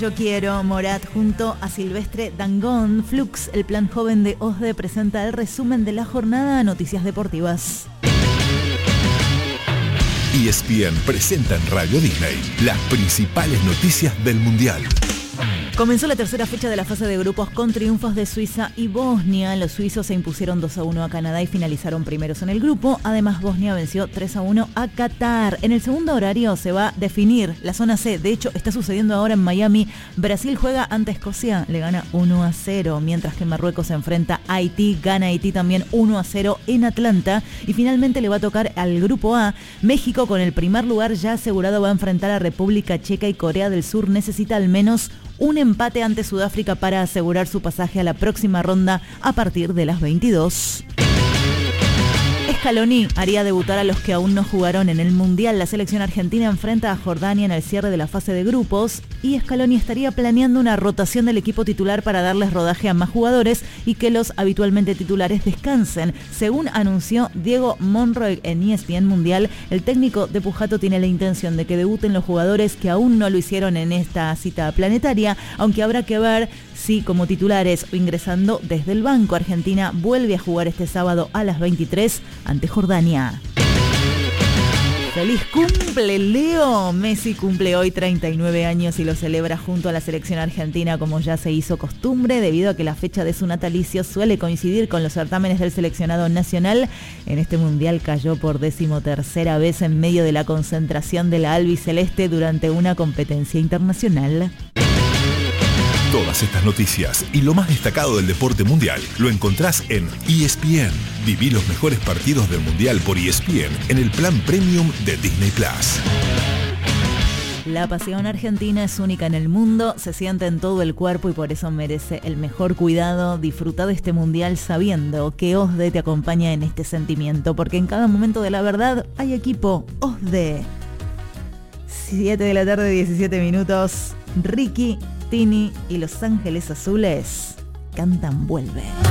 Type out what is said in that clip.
Yo quiero, Morat junto a Silvestre Dangond. Flux, el plan joven de OSDE, presenta el resumen de la jornada. Noticias deportivas. ESPN presenta en Radio Disney las principales noticias del Mundial. Comenzó la tercera fecha de la fase de grupos con triunfos de Suiza y Bosnia. Los suizos se impusieron 2-1 a Canadá y finalizaron primeros en el grupo. Además, Bosnia venció 3-1 a Qatar. En el segundo horario se va a definir la zona C. De hecho, está sucediendo ahora en Miami. Brasil juega ante Escocia, le gana 1-0. Mientras que Marruecos se enfrenta a Haití, gana Haití también 1-0 en Atlanta. Y finalmente le va a tocar al grupo A. México, con el primer lugar ya asegurado, va a enfrentar a República Checa y Corea del Sur. Necesita al menos un empate ante Sudáfrica para asegurar su pasaje a la próxima ronda a partir de las 22. Scaloni haría debutar a los que aún no jugaron en el Mundial. La selección argentina enfrenta a Jordania en el cierre de la fase de grupos y Scaloni estaría planeando una rotación del equipo titular para darles rodaje a más jugadores y que los habitualmente titulares descansen. Según anunció Diego Monroy en ESPN Mundial, el técnico de Pujato tiene la intención de que debuten los jugadores que aún no lo hicieron en esta cita planetaria, aunque habrá que ver si como titulares o ingresando desde el banco. Argentina vuelve a jugar este sábado a las 23 ante Jordania. ¡Feliz cumple, Leo! Messi cumple hoy 39 años y lo celebra junto a la selección argentina como ya se hizo costumbre, debido a que la fecha de su natalicio suele coincidir con los certámenes del seleccionado nacional. En este mundial cayó por 13ª vez en medio de la concentración de la albiceleste durante una competencia internacional. Todas estas noticias y lo más destacado del deporte mundial lo encontrás en ESPN. Viví los mejores partidos del Mundial por ESPN en el plan premium de Disney Plus. La pasión argentina es única en el mundo, se siente en todo el cuerpo y por eso merece el mejor cuidado. Disfruta de este mundial sabiendo que OSDE te acompaña en este sentimiento, porque en cada momento de la verdad hay equipo OSDE. 7 de la tarde, 17 minutos. Ricky, Tini y Los Ángeles Azules cantan Vuelve.